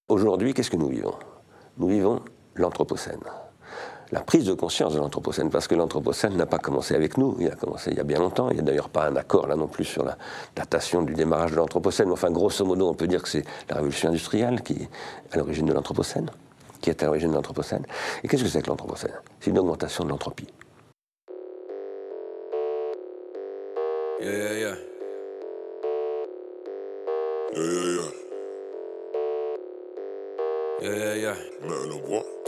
Aujourd'hui, qu'est-ce que nous vivons? Nous vivons l'Anthropocène. La prise de conscience de l'Anthropocène, parce que l'Anthropocène n'a pas commencé avec nous, il a commencé il y a bien longtemps, il n'y a d'ailleurs pas un accord là non plus sur la datation du démarrage de l'Anthropocène, mais enfin grosso modo on peut dire que c'est la révolution industrielle qui est à l'origine de l'Anthropocène, qui est à l'origine de l'Anthropocène. Et qu'est-ce que c'est que l'Anthropocène? C'est une augmentation de l'entropie. Yeah, yeah, yeah. Yeah, yeah, yeah. Yeah, yeah, yeah. Nothing no more.